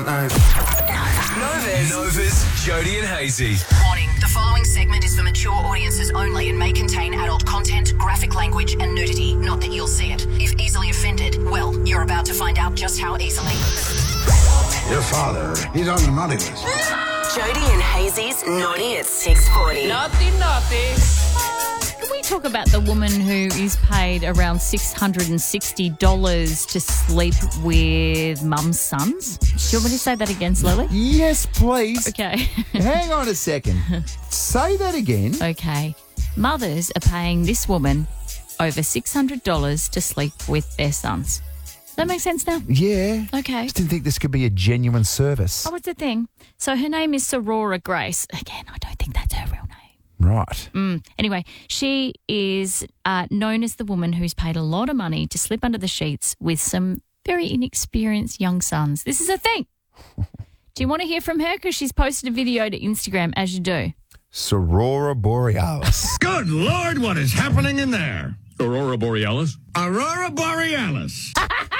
Nova's Jody and Hazy. Warning, the following segment is for mature audiences only and may contain adult content, graphic language and nudity. Not that you'll see it. If easily offended, well, you're about to find out just how easily. Your father, he's on the naughty list. Jody and Hazy's Naughty at 6:40. Naughty. Can we talk about the woman who is paid around $660 to sleep with mum's sons? Do you want me to say that again slowly? Yes, please. Okay. Hang on a second. Say that again. Okay. Mothers are paying this woman over $600 to sleep with their sons. Does that make sense now? Yeah. Okay. Just didn't think this could be a genuine service. Oh, it's a thing. So her name is Sorora Grace. Again, I don't think that's her real name. Right. Anyway, she is known as the woman who's paid a lot of money to slip under the sheets with some very inexperienced young sons. This is a thing. Do you want to hear from her? Because she's posted a video to Instagram, as you do. Sorora Borealis. Good Lord, what is happening in there? Aurora Borealis. Aurora Borealis.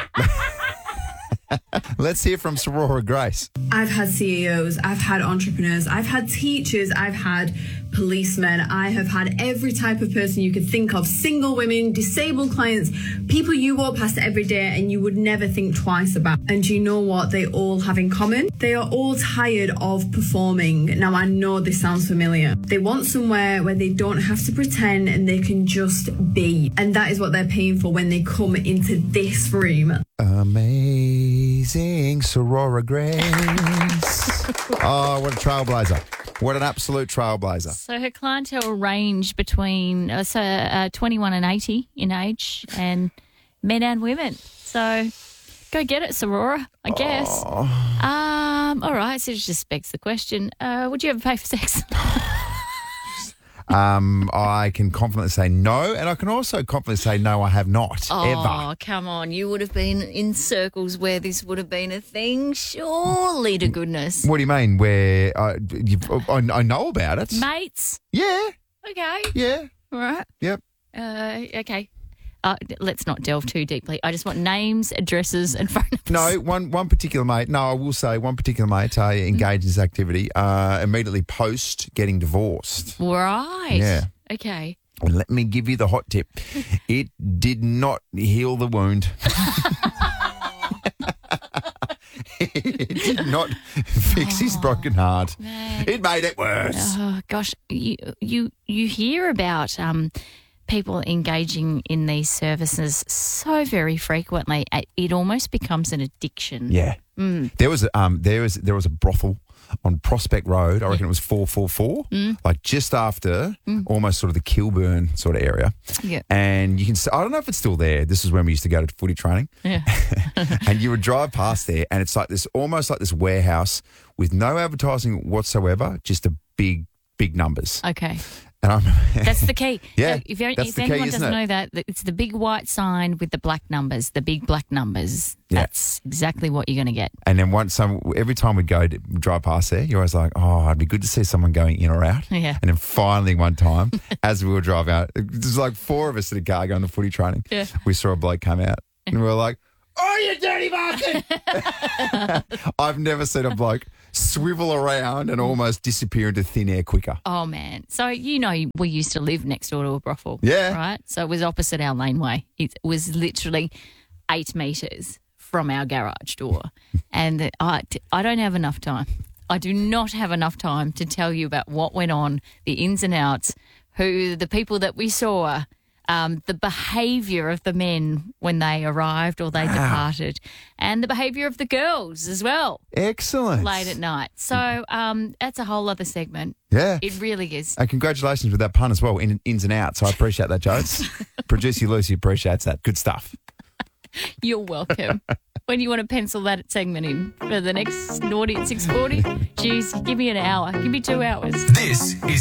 Let's hear from Sorora Grace. I've had CEOs, I've had entrepreneurs, I've had teachers, I've had policemen, I have had every type of person you could think of, single women, disabled clients, people you walk past every day and you would never think twice about. And you know what they all have in common? They are all tired of performing. Now, I know this sounds familiar. They want somewhere where they don't have to pretend and they can just be. And that is what they're paying for when they come into this room. Amazing Sorora Grace. Oh, what a trailblazer. What an absolute trailblazer. So her clientele range between 21 and 80 in age, and men and women. So go get it, Sorora, I guess. Oh. All right, so it just begs the question, would you ever pay for sex? I can confidently say no, and I can also confidently say no, I have not, ever. Oh, come on. You would have been in circles where this would have been a thing, surely to goodness. What do you mean? Where I know about it. Mates? Yeah. Okay. Yeah. All right. Yep. Okay. Let's not delve too deeply. I just want names, addresses and phone numbers. No, one particular mate. No, I will say one particular mate engaged in this activity immediately post getting divorced. Right. Yeah. Okay. And let me give you the hot tip. It did not heal the wound. It did not fix his broken heart. Man. It made it worse. Oh gosh, you hear about people engaging in these services so very frequently. It almost becomes an addiction. Yeah. There was a brothel on Prospect Road. I reckon it was 444, like just after almost sort of the Kilburn sort of area. Yeah. And you can, I don't know if it's still there. This is when we used to go to footy training. Yeah. And you would drive past there and it's like this, almost like this warehouse with no advertising whatsoever, just a big numbers. Okay. And That's the key. Yeah, So if that's the key, anyone isn't doesn't it? know that, it's the big white sign with the black numbers, the big black numbers. Yeah. That's exactly what you're going to get. And then every time we'd go to drive past there, you're always like, oh, it'd be good to see someone going in or out. Yeah. And then finally one time, as we were driving out, there's like four of us in a car going to footy training. Yeah. We saw a bloke come out and we were like, oh, you dirty bastard! I've never seen a bloke swivel around and almost disappear into thin air quicker. Oh, man. So, we used to live next door to a brothel. Yeah. Right? So it was opposite our laneway. It was literally 8 metres from our garage door. And I don't have enough time. I do not have enough time to tell you about what went on, the ins and outs, the people that we saw, the behaviour of the men when they arrived or they departed, and the behaviour of the girls as well. Excellent. Late at night. So that's a whole other segment. Yeah. It really is. And congratulations with that pun as well, ins and outs. I appreciate that, Jodes. Producer Lucy appreciates that. Good stuff. You're welcome. When you want to pencil that segment in for the next Naughty at 6:40, geez, give me an hour. Give me 2 hours. This is